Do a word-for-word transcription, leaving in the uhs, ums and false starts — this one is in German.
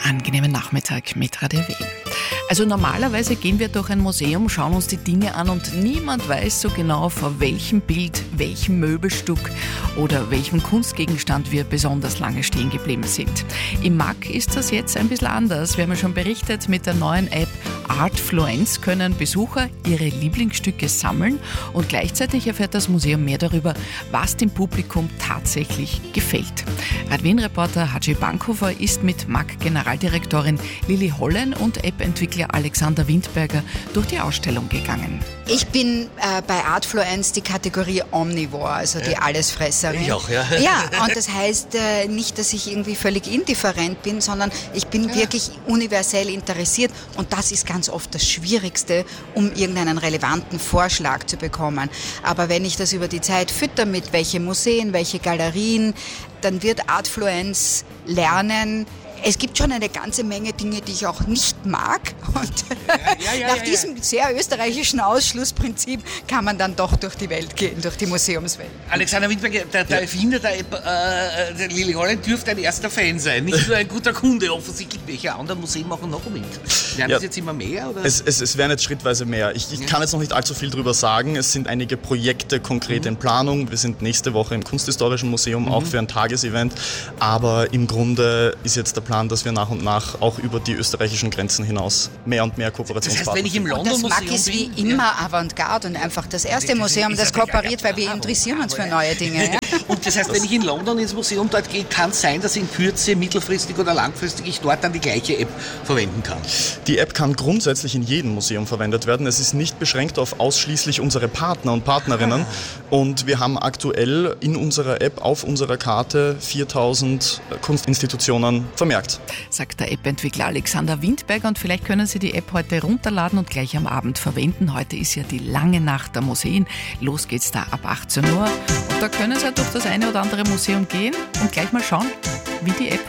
angenehmen Nachmittag mit Radio Wien. Also normalerweise gehen wir durch ein Museum, schauen uns die Dinge an und niemand weiß so genau, vor welchem Bild, welchem Möbelstück oder welchem Kunstgegenstand wir besonders lange stehen geblieben sind. Im M A C ist das jetzt ein bisschen anders. Wir haben ja schon berichtet, mit der neuen App Artfluence können Besucher ihre Lieblingsstücke sammeln und gleichzeitig erfährt das Museum mehr darüber, was dem Publikum tatsächlich gefällt. Radio Wien-Reporter Haji Bankhofer ist mit M A C-Generaldirektorin Lili Hollen und App-Entwickler Alexander Windberger durch die Ausstellung gegangen. Ich bin äh, bei Artfluence die Kategorie Omnivore, also die ja. Allesfresserin. Ich auch, ja. Ja, und das heißt äh, nicht, dass ich irgendwie völlig indifferent bin, sondern ich bin ja. wirklich universell interessiert und das ist ganz oft das Schwierigste, um irgendeinen relevanten Vorschlag zu bekommen. Aber wenn ich das über die Zeit fütter mit welche Museen, welche Galerien, dann wird Artfluence lernen. Es gibt schon eine ganze Menge Dinge, die ich auch nicht mag. Und ja, ja, ja, nach ja, ja. diesem sehr österreichischen Ausschlussprinzip kann man dann doch durch die Welt gehen, durch die Museumswelt. Alexander Windberger, der, der Erfinder der App, äh, der Lili Hollen, dürfte ein erster Fan sein. Nicht nur ein guter Kunde, offensichtlich. Welche anderen Museen machen noch mit? Werden ja, das jetzt immer mehr? Oder? Es, es, es werden jetzt schrittweise mehr. Ich, ich kann jetzt noch nicht allzu viel darüber sagen. Es sind einige Projekte konkret mhm. in Planung. Wir sind nächste Woche im Kunsthistorischen Museum, mhm. auch für ein Tagesevent. Aber im Grunde ist jetzt der Plan, dass wir nach und nach auch über die österreichischen Grenzen hinaus mehr und mehr Kooperationspartner. Das heißt, wenn ich im London und das Museum M A C ist wie bin, immer ja. Avantgarde und einfach das erste Museum, das kooperiert, weil wir interessieren uns für neue Dinge. Ja? Und das heißt, wenn ich in London ins Museum dort gehe, kann es sein, dass in Kürze, mittelfristig oder langfristig ich dort dann die gleiche App verwenden kann? Die App kann grundsätzlich in jedem Museum verwendet werden. Es ist nicht beschränkt auf ausschließlich unsere Partner und Partnerinnen. Ah. Und wir haben aktuell in unserer App auf unserer Karte viertausend Kunstinstitutionen vermerkt. Sagt der App-Entwickler Alexander Windberger und vielleicht können Sie die App heute runterladen und gleich am Abend verwenden. Heute ist ja die lange Nacht der Museen. Los geht's da ab achtzehn Uhr und da können Sie ja durch das eine oder andere Museum gehen und gleich mal schauen, wie die App